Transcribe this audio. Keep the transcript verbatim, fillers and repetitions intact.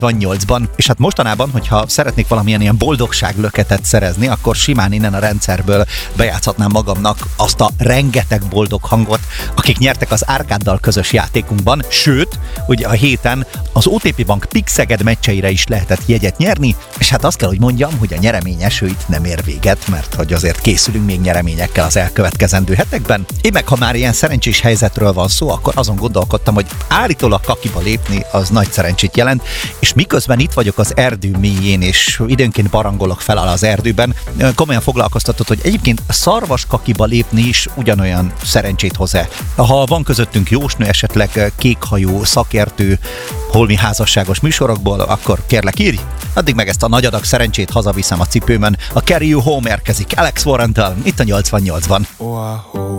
nyolcban, és hát mostanában, hogyha szeretnék valamilyen ilyen boldogságlöketet szerezni, akkor simán innen a rendszerből bejátszhatnám magamnak azt a rengeteg boldog hangot, akik nyertek az Árkáddal közös játékunkban, sőt, ugye a héten az o té pé Bank Pixeged meccseire is lehetett jegyet nyerni, és hát azt kell, hogy mondjam, hogy a nyereményeső itt nem ér véget, mert hogy azért készülünk még nyereményekkel az elkövetkezendő hetekben. Én meg, ha már ilyen szerencsés helyzetről van szó, akkor azon gondolkodtam, hogy állítólag kakiba lépni az nagy szerencsét jelent, és miközben itt vagyok az erdő mélyén, és időnként barangolok fel az erdőben, komolyan foglalkoztatott, hogy egyébként szarvas kakiba lépni is ugyanolyan szerencsét hoz-e. Ha van közöttünk jósnő, esetleg kékhajú szakértő, holmi házasságos műsorokból, akkor kérlek írj, addig meg ezt a nagy adag szerencsét hazaviszem a cipőmön. A Carry You Home érkezik Alex Warrenttal, itt a nyolcvannyolcban.